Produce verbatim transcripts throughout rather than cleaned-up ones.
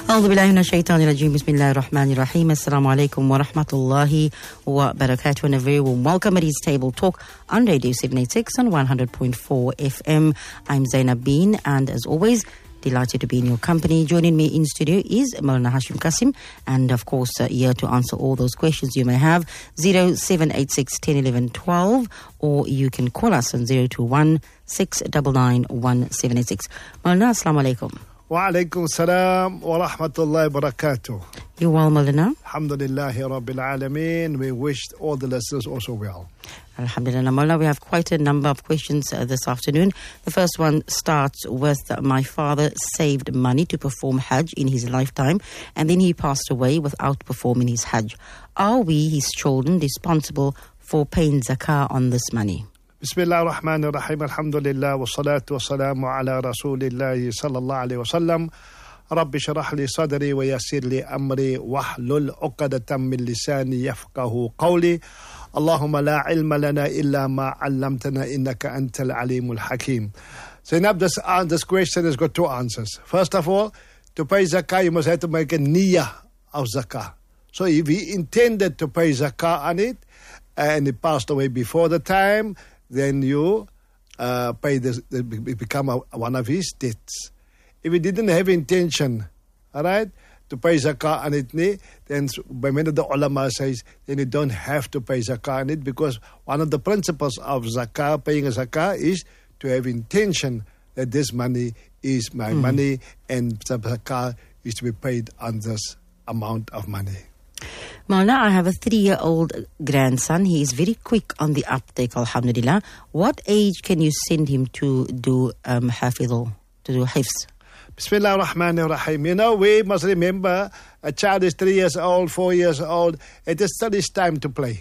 أعوذ بالله من الشيطان الرجيم بسم الله الرحمن الرحيم Assalamu alaikum wa rahmatullahi wa barakatuh and a very warm welcome. It is Table Talk on Radio seven eighty-six and one hundred point four F M. I'm Zainab Bean and as always delighted to be in your company. Joining me in studio is Maulana Hashim Kasim and of course uh, here to answer all those questions you may have. zero seven eight six, one zero one one, one two or you can call us on zero two one, six nine nine, one seven eight six. Maulana, Assalamu alaikum. Wa alaikum salam wa rahmatullahi wa barakatuh. You well, Maulana? Alhamdulillahi Rabbil Alameen. We wished all the listeners also well. Alhamdulillah, Maulana. We have quite a number of questions uh, this afternoon. The first one starts with uh, my father saved money to perform Hajj in his lifetime and then he passed away without performing his Hajj. Are we, his children, responsible for paying zakah on this money? Bismillah ar-Rahman ar-Rahim. Alhamdulillah wa salatu wa salamu ala Rasulillahi sallallahu alayhi wa sallam. Rabbi sharah li sadri wa yasir li amri wahlul uqadatan min lisani yafqahu qawli. Allahumma la ilma lana illa ma 'allamtana innaka antal alimul hakim. So now this, uh, this question has got two answers. First of all, to pay zakah you must have to make a niyyah of zakah. So if he intended to pay zakah on it and he passed away before the time, then you uh, pay the, the become a, one of his debts. If he didn't have intention, all right, to pay zakah on it, then by many of the ulama says, then you don't have to pay zakah on it because one of the principles of zakah, paying a zakah, is to have intention that this money is my mm. money and zakah is to be paid on this amount of money. Maulana, I have a three-year-old grandson. He is very quick on the uptake, alhamdulillah. What age can you send him to do um, hafidh, to do hifz? Bismillah ar-Rahman ar-Rahim. You know, we must remember a child is three years old, four years old. It is still his time to play.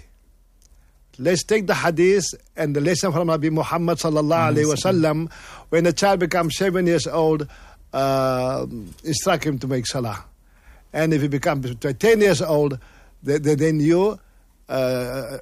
Let's take the hadith and the lesson from Nabi Muhammad sallallahu alayhi wa sallam. When a child becomes seven years old, uh, instruct him to make salah. And if he becomes ten years old, then you uh,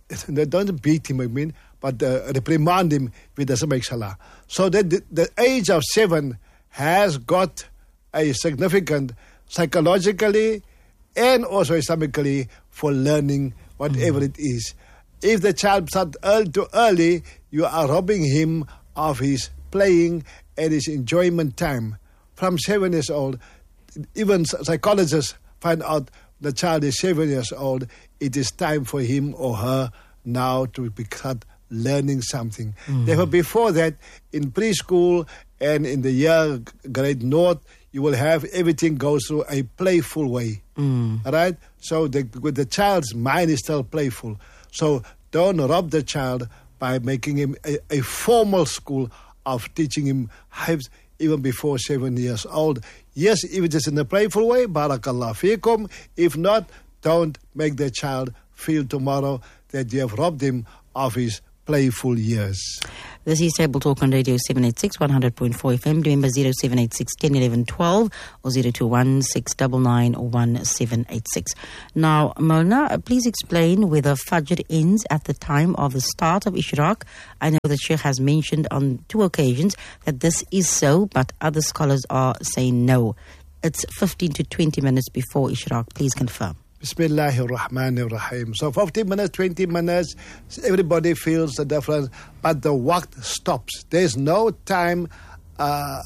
don't beat him, I mean, but uh, reprimand him if he doesn't make salah. So that the, the age of seven has got a significant psychologically and also Islamically for learning whatever mm. it is. If the child starts early too early, you are robbing him of his playing and his enjoyment time. From seven years old, even psychologists find out the child is seven years old, it is time for him or her now to start learning something. Mm. Therefore, before that, in preschool and in the year grade north, you will have everything go through a playful way. Mm. All right? So the, with the child's mind is still playful. So don't rob the child by making him a, a formal school of teaching him hifz even before seven years old. Yes, if it is in a playful way, barakallah fikum. If not, don't make the child feel tomorrow that you have robbed him of his playful years. This is Table Talk on Radio seven eighty-six, one hundred point four F M. Remember zero seven eight six, one zero one one, one two or zero two one, six nine nine, one seven eight six. Now, Maulana, please explain whether Fajr ends at the time of the start of Ishraq. I know that Sheikh has mentioned on two occasions that this is so, but other scholars are saying no. It's fifteen to twenty minutes before Ishraq. Please confirm. Bismillahir Rahmanir Rahim. So fifteen minutes, twenty minutes, everybody feels the difference, but the waqt stops. There's no time uh,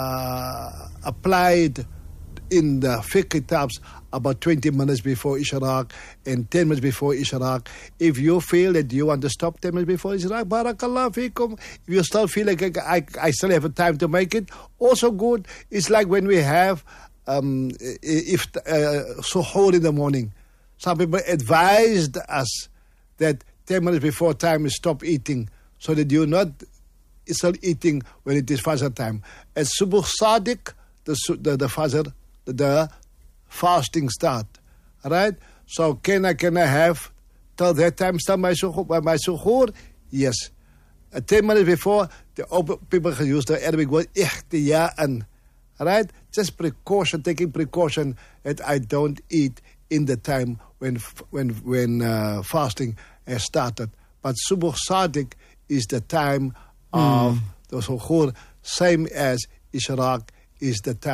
uh, applied in the fiqh kitabs about twenty minutes before Ishraq and ten minutes before Ishraq. If you feel that you want to stop ten minutes before Ishraq, barakallah fikum. If you still feel like I, I still have a time to make it, also good. It's like when we have Um, if uh, suhoor in the morning. Some people advised us that ten minutes before time is stop eating so that you're not still eating when it is fajr time. At subuh sadiq, the, the, the fajr, the, the fasting start. Alright? So can I, can I have till that time start my suhoor? My suhoor? Yes. Uh, ten minutes before, the people use the Arabic word ihtiya'an. Right? Just precaution, taking precaution that I don't eat in the time when when when uh, fasting has started. But Subuh Sadiq is the time of mm. the suhoor, same as Ishraq is the time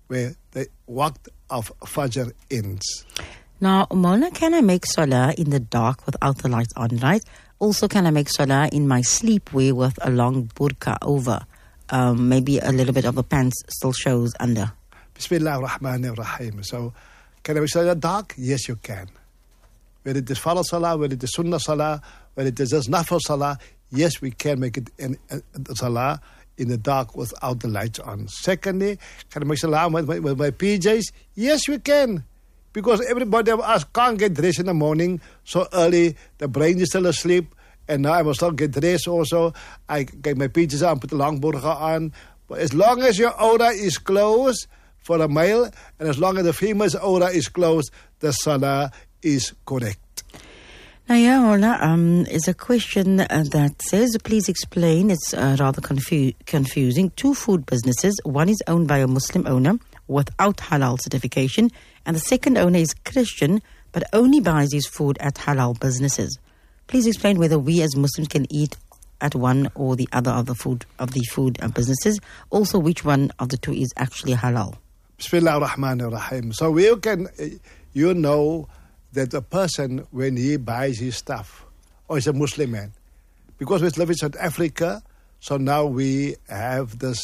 where the waqt of Fajr ends. Now, Mona, can I make salah in the dark without the lights on, right? Also, can I make salah in my sleepwear with a long burqa over? Um, maybe a little bit of the pants still shows under. Bismillah ar-Rahman ar-Rahim. So, can I make salah in the dark? Yes, you can. Whether it is farad salah, whether it is sunnah salah, whether it is just nafil salah, yes, we can make it in, in, in salah in the dark without the lights on. Secondly, can I make salah with my, with my P Js? Yes, we can. Because everybody of us can't get dressed in the morning so early. The brain is still asleep. And now I must still get dressed also. I get my P Js on, put the long burqa on. But as long as your aura is closed for a male, and as long as the female's aura is closed, the salah is correct. Now, yeah, Ola, um, is a question uh, that says, please explain, it's uh, rather confu- confusing. Two food businesses, one is owned by a Muslim owner without halal certification, and the second owner is Christian, but only buys his food at halal businesses. Please explain whether we as Muslims can eat at one or the other of the food of the food uh, businesses. Also, which one of the two is actually halal? Bismillah ar-Rahman ar-Rahim. So you can, you know, that a person, when he buys his stuff, or is a Muslim man, because we live in South Africa, so now we have this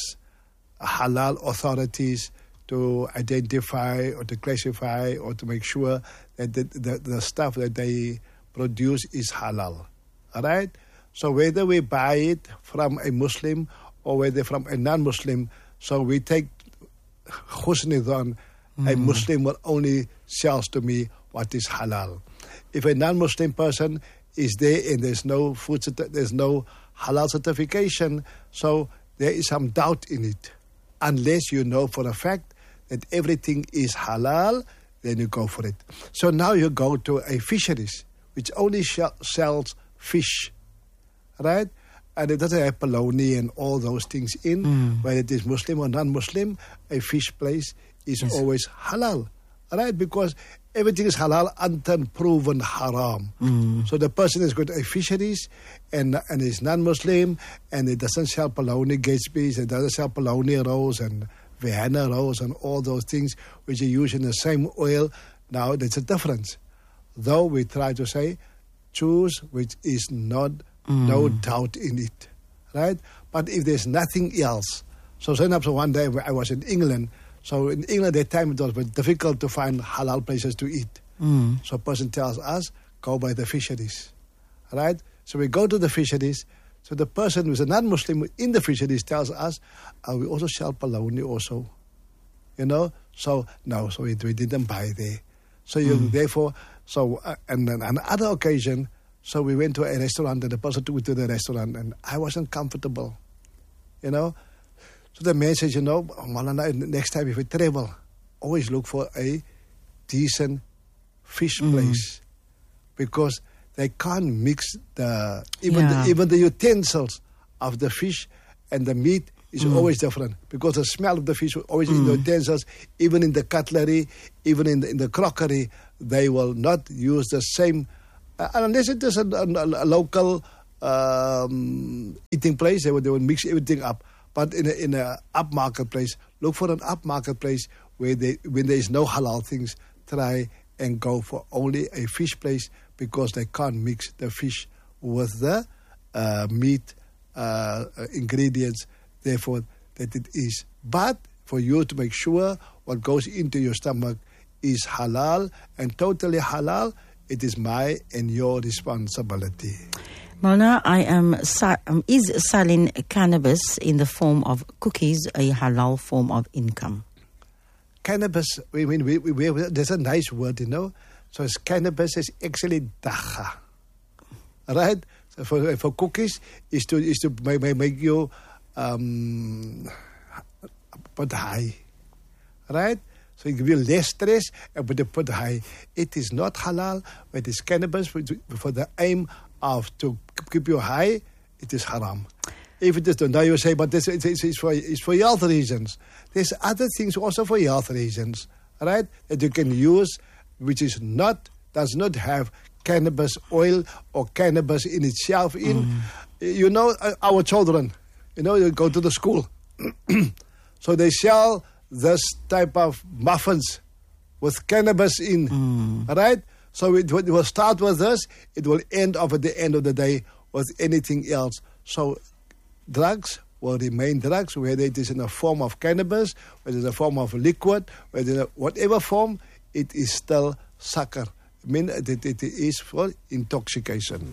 halal authorities to identify or to classify or to make sure that the, the, the stuff that they produce is halal. All right? So whether we buy it from a Muslim or whether from a non-Muslim, so we take Husnidhan, mm. a Muslim will only sells to me what is halal. If a non-Muslim person is there and there's no food, there's no halal certification, so there is some doubt in it. Unless you know for a fact that everything is halal, then you go for it. So now you go to a fisheries, which only sh- sells fish, right? And it doesn't have polony and all those things in, mm. whether it is Muslim or non-Muslim, a fish place is yes. always halal, right? Because everything is halal until proven haram. Mm. So the person is going to a fisheries and and is non-Muslim and it doesn't sell polony gatespies, it doesn't sell polony rolls and Vienna rolls and all those things which are used in the same oil. Now there's a difference. Though we try to say, choose which is not, mm. no doubt in it, right? But if there's nothing else, so so one day I was in England. So in England, at that time, it was difficult to find halal places to eat. Mm. So a person tells us, go by the fisheries, right? So we go to the fisheries. So the person who's a non-Muslim in the fisheries tells us, uh, we also sell polony also, you know? So, no, so we, we didn't buy there. So you mm. therefore, so, uh, and then on another occasion, so we went to a restaurant and the person took me to the restaurant and I wasn't comfortable, you know? So the man says, you know, Malana, next time if we travel, always look for a decent fish mm. place because they can't mix the even yeah. the, even the utensils of the fish and the meat is mm. always different because the smell of the fish always mm. in the utensils, even in the cutlery, even in the, in the crockery, they will not use the same uh, unless it is a, a, a local um, eating place. They will, they will mix everything up. But in a, in a up marketplace, look for an up marketplace where they, when there is no halal things, try and go for only a fish place because they can't mix the fish with the uh, meat uh, ingredients. Therefore, that it is. But for you to make sure what goes into your stomach is halal and totally halal, it is my and your responsibility. Mona, I am. Um, is selling cannabis in the form of cookies a halal form of income? Cannabis, we mean, we, we, we, there's a nice word, you know. So it's cannabis is actually dacha, right? So for for cookies is to is to make, make you um, put high, right? So it give you less stress and put put high. It is not halal, but it is cannabis for, for the aim of to keep you high, it is haram. If it is done, now you say, but this it's, it's, for, it's for health reasons. There's other things also for health reasons, right? That you can use, which is not, does not have cannabis oil or cannabis in itself in. Mm. You know, our children, you know, you go to the school. So they sell this type of muffins with cannabis in, Mm. right? So it, will- it will start with this, it will end off at the end of the day with anything else. So drugs will remain drugs, whether it is in a form of cannabis, whether it's a form of liquid, whether it's a- whatever form, it is still sucker. I mean, it, it is for intoxication.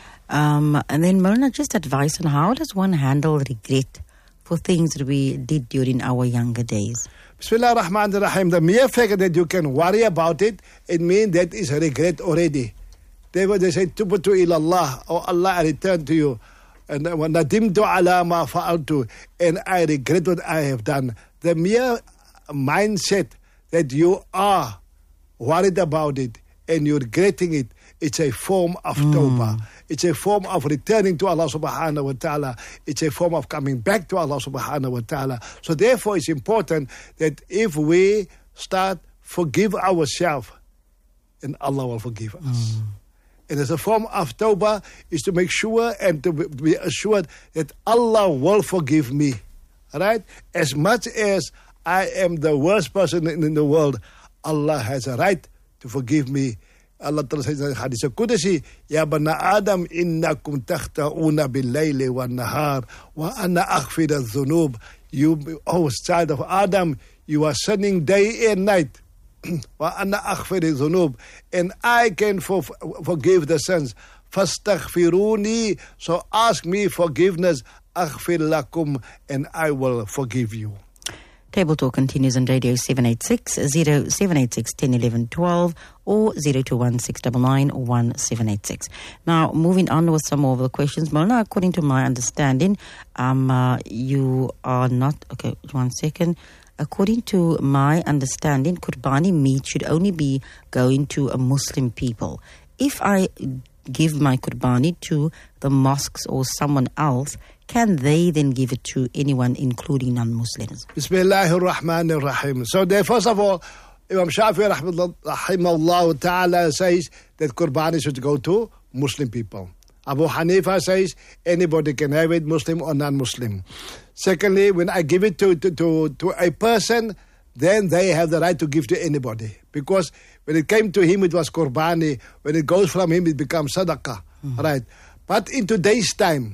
Um, and then, Maulana, just advice on how does one handle regret for things that we did during our younger days? Bismillah ar-Rahman ar-Rahim. The mere fact that you can worry about it, it means that is a regret already. They would they say, Tubtu ilallah, oh Allah, I return to you. And nadimtu ala ma fa'altu, and I regret what I have done. The mere mindset that you are worried about it and you're regretting it, it's a form of tawbah. It's a form of returning to Allah subhanahu wa ta'ala. It's a form of coming back to Allah subhanahu wa ta'ala. So therefore it's important that if we start forgive ourselves, and Allah will forgive us. Mm. And as a form of tawbah is to make sure and to be assured that Allah will forgive me. Right? As much as I am the worst person in, in the world, Allah has a right to forgive me. Allah Ta'ala says in Hadith al-Qudsi, Ya bana Adam, innakum takhta'una bil-layli wal-nahar, wa ana aghfir al-dhunub. You, oh child of Adam, you are sinning day and night. Wa ana aghfir al-dhunub. And I can for, forgive the sins. Fastaghfiruni. So ask me forgiveness. Aghfir lakum. And I will forgive you. Table Talk continues on radio seven eight six, zero seven eight six, one zero one one, or zero two one six nine nine, one seven eight six. Now, moving on with some more of the questions. Maulana, according to my understanding, um, uh, you are not... Okay, one second. According to my understanding, Qurbani meat should only be going to a Muslim people. If I give my Qurbani to the mosques or someone else, can they then give it to anyone, including non-Muslims? Bismillahir Rahmanir Rahim. So there, first of all, Imam Shafi'i rahimahullah ta'ala says that Qurbani should go to Muslim people. Abu Hanifa says anybody can have it, Muslim or non-Muslim. Secondly, when I give it to, to, to, to a person, then they have the right to give to anybody. Because when it came to him, it was Qurbani. When it goes from him, it becomes Sadaqah. Mm-hmm. Right? But in today's time,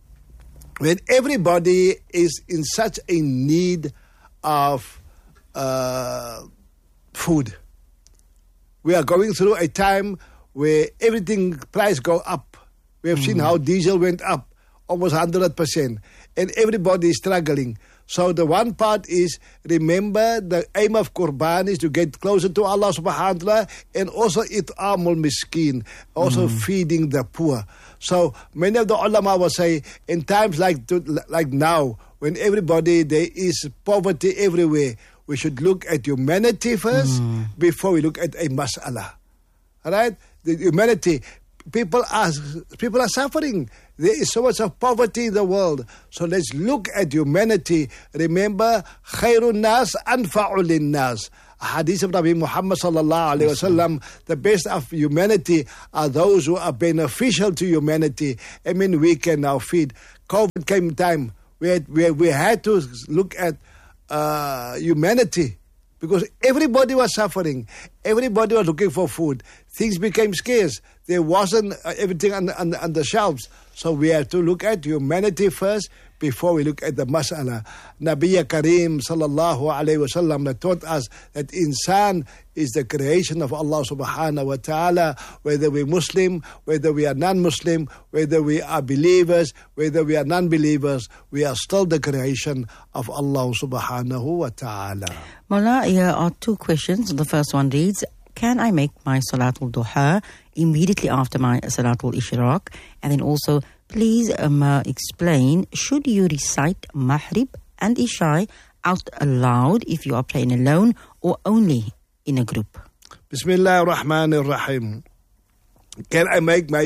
when everybody is in such a need of uh, food, we are going through a time where everything price go up. We have mm. seen how diesel went up almost one hundred percent, and everybody is struggling. So the one part is, remember the aim of Qurban is to get closer to Allah subhanahu wa ta'ala, and also it'amul miskin, also mm. feeding the poor. So many of the ulama will say, in times like to, like now, when everybody, there is poverty everywhere, we should look at humanity first mm. before we look at a mas'ala. All right? The humanity, people are, people are suffering. There is so much of poverty in the world. So let's look at humanity. Remember, khairun nas anfa'u lin nas. Hadith of Nabi Muhammad sallallahu alayhi wa sallam, the best of humanity are those who are beneficial to humanity. I mean, we can now feed. COVID came time where we, we had to look at uh, humanity, because everybody was suffering. Everybody was looking for food. Things became scarce. There wasn't uh, everything on, on, on the shelves. So we have to look at humanity first before we look at the mas'ala. Nabi Kareem sallallahu alayhi wa sallam taught us that insan is the creation of Allah subhanahu wa ta'ala. Whether we're Muslim, whether we are non-Muslim, whether we are believers, whether we are non-believers, we are still the creation of Allah subhanahu wa ta'ala. Mullah, here are two questions. The first one reads, can I make my Salatul Duha immediately after my Salatul Ishraq? And then also, please um, uh, explain, should you recite Maghrib and Isha out aloud if you are praying alone or only in a group? Bismillah ar-Rahman ar-Rahim. Can I make my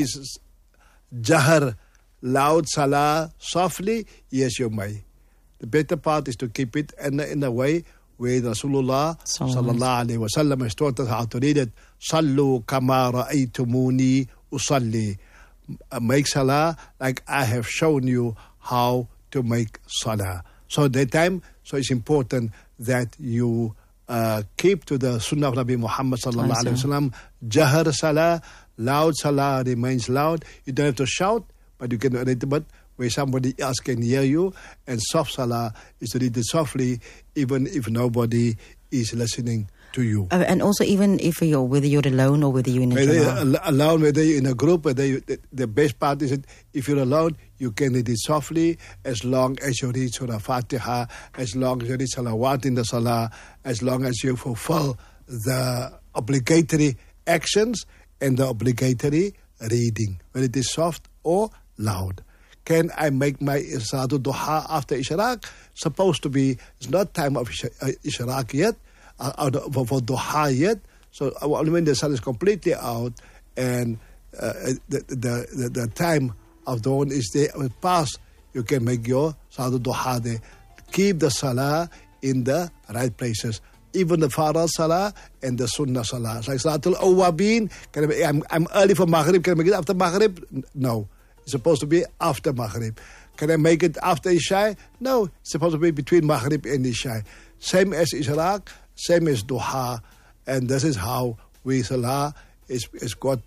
Jahar loud Salah softly? Yes, you may. The better part is to keep it in, in a way where Rasulullah sallallahu alayhi wa sallam has taught us how to read it. Sallu kama ra'aytumuni usalli. Make salah like I have shown you how to make salah. So that time, so it's important that you uh, keep to the Sunnah of Nabi Muhammad sallallahu alaihi wasallam. Jahar salah, loud salah remains loud. You don't have to shout, but you can read it where somebody else can hear you. And soft salah is to read it softly, even if nobody is listening to you. Uh, and also, even if you're whether you're alone or whether you're in a whether jama'ah. you're alone, whether you're in a group, whether you, the, the best part is that if you're alone, you can read it softly, as long as you read Surah Fatiha, as long as you read Salawat in the Salah, as long as you fulfill the obligatory actions and the obligatory reading, whether it is soft or loud. Can I make my Salatul Duha after Ishraq? Supposed to be, it's not time of Ishraq yet, uh, for, for Duha yet. So only when the sun is completely out and uh, the, the, the, the time of dawn is there, past, you can make your Salatul Duha there. Keep the Salah in the right places. Even the Farad Salah and the Sunnah Salah. Like Salatul Awwabin, can I make, I'm, I'm early for Maghrib, can I make it after Maghrib? No. It's supposed to be after Maghrib. Can I make it after Isha? No, it's supposed to be between Maghrib and Isha. Same as Ishraq, same as Duha. And this is how we Salah is, is got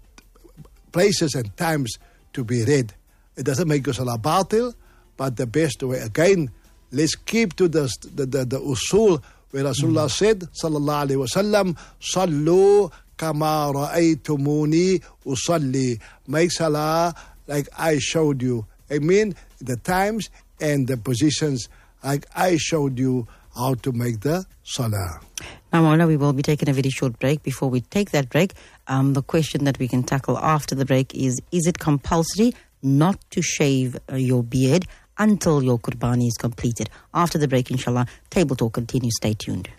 places and times to be read. It doesn't make your Salah batil, but the best way, again, let's keep to the, the, the, the usul where Rasulullah mm. said, sallallahu alayhi wa sallam, sallu kama ra'aytumuni usalli. Make Salah like I showed you. I mean, the times and the positions like I showed you how to make the salah. Now, Maula, we will be taking a very short break. Before we take that break, um, the question that we can tackle after the break is, is it compulsory not to shave uh, your beard until your Qurbani is completed? After the break, inshallah, Table Talk continues. Stay tuned.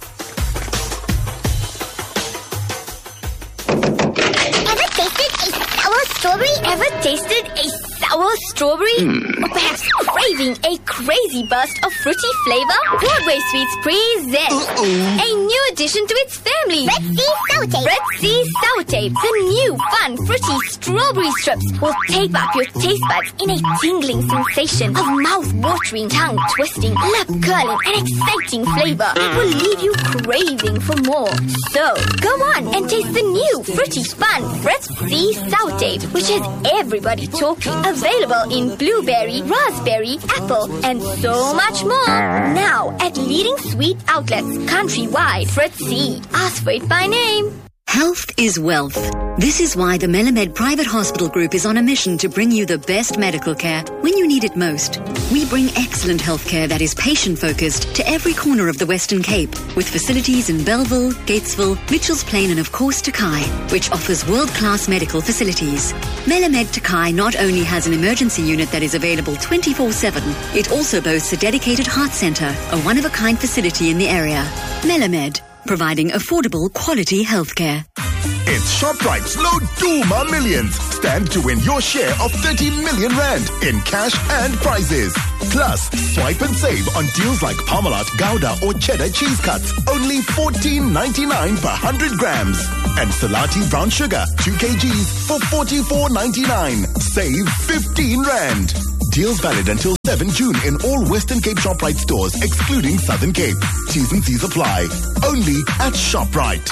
Strawberry? Ever tasted a sour strawberry? Mm. Or perhaps craving a crazy burst of fruity flavor? Broadway Sweets present Uh-oh. a new addition to its family. Red Sea Sour Tape. Red Sea Sour Tape. The new fun fruity strawberry strips will tape up your taste buds in a tingling sensation of mouth-watering, tongue-twisting, lip-curling and exciting flavor. It will leave you craving for more. So, go on and taste the new fruity fun Red Sea Sour Tape, which has everybody talking. Available in blueberry, raspberry, apple, and so much more. Now at leading sweet outlets countrywide. Fritzy. Ask for it by name. Health is wealth. This is why the Melamed Private Hospital Group is on a mission to bring you the best medical care when you need it most. We bring excellent healthcare that is patient-focused to every corner of the Western Cape, with facilities in Belleville, Gatesville, Mitchell's Plain and of course Takai, which offers world-class medical facilities. Melamed Takai not only has an emergency unit that is available twenty-four seven, it also boasts a dedicated heart centre, a one-of-a-kind facility in the area. Melamed, providing affordable, quality healthcare. It's ShopRite's Loduma Millions. Stand to win your share of thirty million rand in cash and prizes. Plus, swipe and save on deals like Parmalat, Gouda or Cheddar cheese cuts. Only fourteen ninety-nine per one hundred grams. And Salati brown sugar, two kilograms for forty-four ninety-nine. Save fifteen rand. Deals valid until seventh of June in all Western Cape ShopRite stores, excluding Southern Cape. T's and C's apply. Only at ShopRite.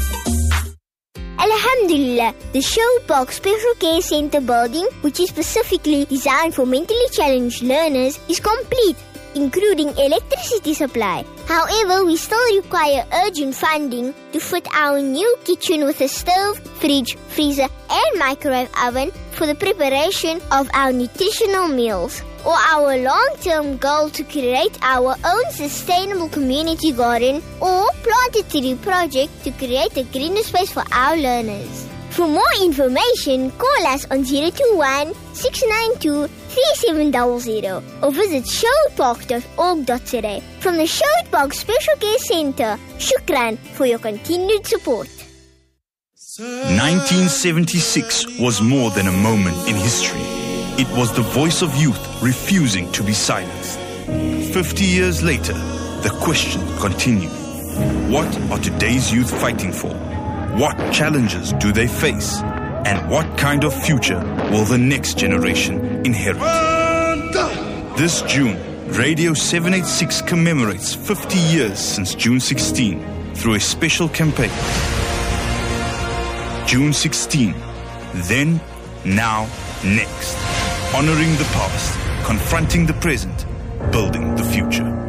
Alhamdulillah, the Sherwood Park Special Care Centre building, which is specifically designed for mentally challenged learners, is complete, including electricity supply. However, we still require urgent funding to fit our new kitchen with a stove, fridge, freezer and microwave oven for the preparation of our nutritional meals, or our long-term goal to create our own sustainable community garden or plant a tree project to create a greener space for our learners. For more information, call us on zero two one, six nine two, three seven zero zero or visit sherwood park dot org dot za. From the Sherwood Park Special Care Centre, shukran for your continued support. nineteen seventy-six was more than a moment in history. It was the voice of youth refusing to be silenced. Fifty years later, the question continues. What are today's youth fighting for? What challenges do they face? And what kind of future will the next generation inherit? This June, Radio seven eighty-six commemorates fifty years since June sixteenth through a special campaign. June sixteenth, then, now, next. Honoring the past, confronting the present, building the future.